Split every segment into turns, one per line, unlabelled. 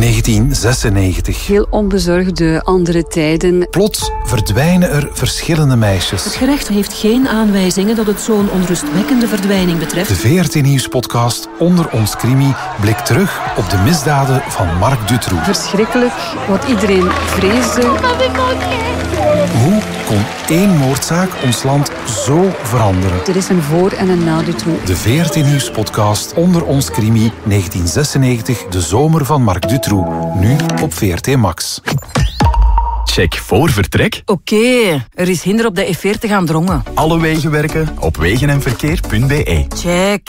1996.
Heel onbezorgde andere tijden.
Plots verdwijnen er verschillende meisjes.
Het gerecht heeft geen aanwijzingen dat het zo'n onrustwekkende verdwijning betreft.
De VRT Nieuws-podcast Onder ons Crimi blikt terug op de misdaden van Marc Dutroux.
Verschrikkelijk, wat iedereen vreesde.
Hoe kon één moordzaak ons land zo veranderen?
Er is een voor- en een na Dutroux.
De VRT Nieuws-podcast Onder ons Crimi 1996, de zomer van Marc Dutroux. Nu op VRT Max.
Check voor vertrek.
Oké, er is hinder op de E40 aan Drongen.
Alle wegen werken op wegenenverkeer.be.
Check.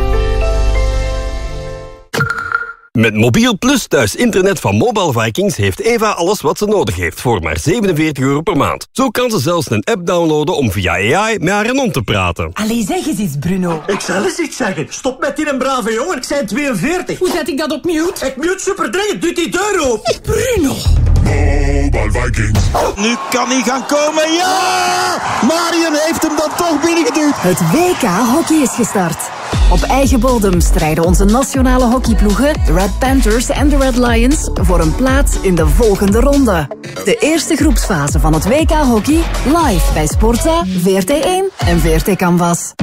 Met Mobiel Plus thuis internet van Mobile Vikings heeft Eva alles wat ze nodig heeft voor maar €47 per maand. Zo kan ze zelfs een app downloaden om via AI met haar hond te praten.
Allee, zeg eens iets, Bruno.
Ik zal eens iets zeggen. Stop met die een brave jongen, ik zijn 42.
Hoe zet ik dat op mute?
Ik mute superdringend, doe die deur open.
Bruno.
Mobile Vikings.
Nu kan hij gaan komen, ja! Marion heeft hem dan toch binnengeduwd.
Het WK Hockey is gestart. Op eigen bodem strijden onze nationale hockeyploegen, de Red Panthers en de Red Lions, voor een plaats in de volgende ronde. De eerste groepsfase van het WK Hockey, live bij Sportza, VRT1 en VRT Canvas.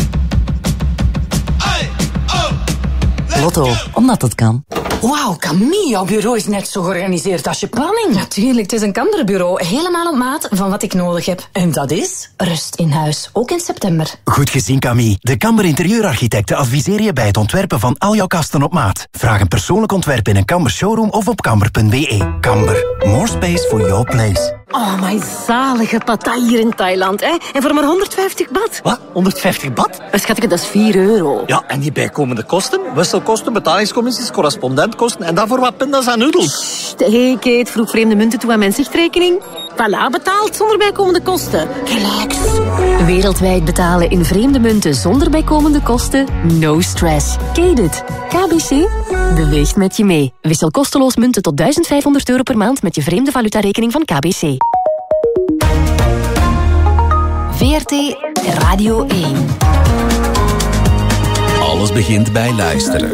Lotto, omdat het kan.
Wauw, Camille, jouw bureau is net zo georganiseerd als je planning.
Natuurlijk, het is een Kamberbureau. Helemaal op maat van wat ik nodig heb.
En dat is?
Rust in huis, ook in september.
Goed gezien, Camille. De Kamber Interieurarchitecten adviseren je bij het ontwerpen van al jouw kasten op maat. Vraag een persoonlijk ontwerp in een Kamber showroom of op kamber.be. Kamber, more space for your place.
Oh, my zalige patat hier in Thailand, hè? En voor maar 150 baht.
Wat? 150 baht?
Schatje, dat is €4.
Ja, en die bijkomende kosten? Wisselkosten, betalingscommissies, correspondentkosten en daarvoor wat pindas en noedels.
Hey, Kate, vroeg vreemde munten toe aan mijn zichtrekening. Voilà, betaald zonder bijkomende kosten.
Relax.
Wereldwijd betalen in vreemde munten zonder bijkomende kosten? No stress. Ken het? KBC beweegt met je mee. Wissel kosteloos munten tot €1500 per maand met je vreemde valutarekening van KBC. VRT Radio 1.
Alles begint bij luisteren.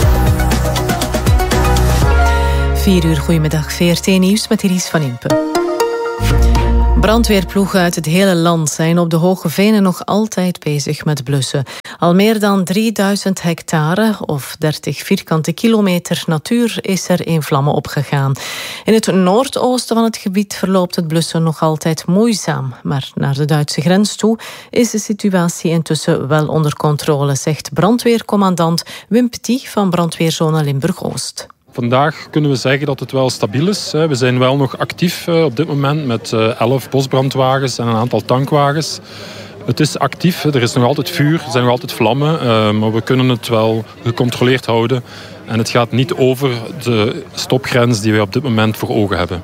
4:00, goedemiddag. VRT Nieuws met Iris van Impen. Brandweerploegen uit het hele land zijn op de Hoge Venen nog altijd bezig met blussen. Al meer dan 3000 hectare of 30 vierkante kilometer natuur is er in vlammen opgegaan. In het noordoosten van het gebied verloopt het blussen nog altijd moeizaam. Maar naar de Duitse grens toe is de situatie intussen wel onder controle, zegt brandweercommandant Wim Petit van brandweerzone Limburg-Oost.
Vandaag kunnen we zeggen dat het wel stabiel is. We zijn wel nog actief op dit moment met 11 bosbrandwagens en een aantal tankwagens. Het is actief, er is nog altijd vuur, er zijn nog altijd vlammen, maar we kunnen het wel gecontroleerd houden. En het gaat niet over de stopgrens die wij op dit moment voor ogen hebben.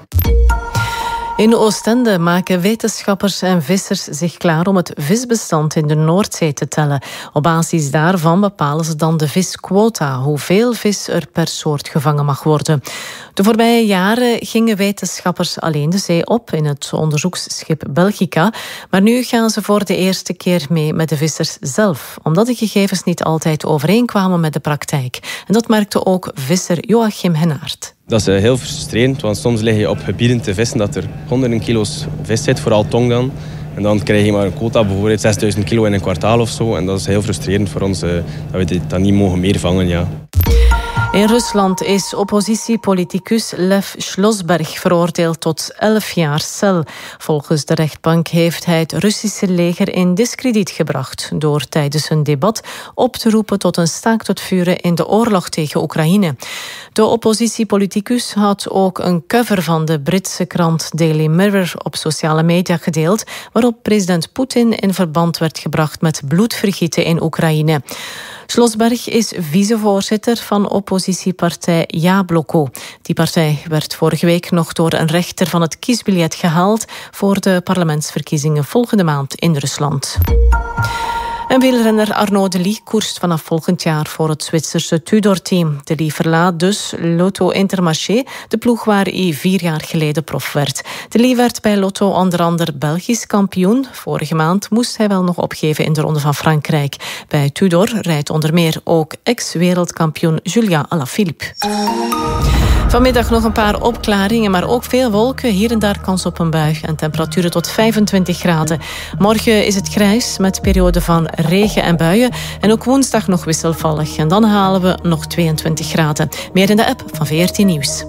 In Oostende maken wetenschappers en vissers zich klaar om het visbestand in de Noordzee te tellen. Op basis daarvan bepalen ze dan de visquota, hoeveel vis er per soort gevangen mag worden. De voorbije jaren gingen wetenschappers alleen de zee op in het onderzoeksschip Belgica, maar nu gaan ze voor de eerste keer mee met de vissers zelf, omdat de gegevens niet altijd overeenkwamen met de praktijk. En dat merkte ook visser Joachim Hennaert.
Dat is heel frustrerend, want soms lig je op gebieden te vissen dat er honderden kilo's vis zit, vooral tong dan. En dan krijg je maar een quota, bijvoorbeeld 6000 kilo in een kwartaal of zo. En dat is heel frustrerend voor ons, dat we dat niet mogen meer vangen, ja.
In Rusland is oppositiepoliticus Lev Slosberg veroordeeld tot 11 jaar cel. Volgens de rechtbank heeft hij het Russische leger in diskrediet gebracht door tijdens een debat op te roepen tot een staakt het vuren in de oorlog tegen Oekraïne. De oppositiepoliticus had ook een cover van de Britse krant Daily Mirror op sociale media gedeeld, waarop president Poetin in verband werd gebracht met bloedvergieten in Oekraïne. Slosberg is vicevoorzitter van oppositiepartij Jabloko. Die partij werd vorige week nog door een rechter van het kiesbiljet gehaald voor de parlementsverkiezingen volgende maand in Rusland. En wielrenner Arnaud Delis koerst vanaf volgend jaar voor het Zwitserse Tudor-team. Delis verlaat dus Lotto Intermarché, de ploeg waar hij 4 jaar geleden prof werd. Delis werd bij Lotto onder andere Belgisch kampioen. Vorige maand moest hij wel nog opgeven in de Ronde van Frankrijk. Bij Tudor rijdt onder meer ook ex-wereldkampioen Julia Alaphilippe. Vanmiddag nog een paar opklaringen, maar ook veel wolken. Hier en daar kans op een bui en temperaturen tot 25 graden. Morgen is het grijs met perioden van regen en buien. En ook woensdag nog wisselvallig. En dan halen we nog 22 graden. Meer in de app van VRT Nieuws.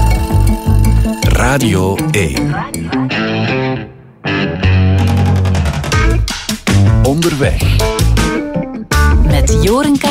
Radio 1. Onderweg.
Met Joren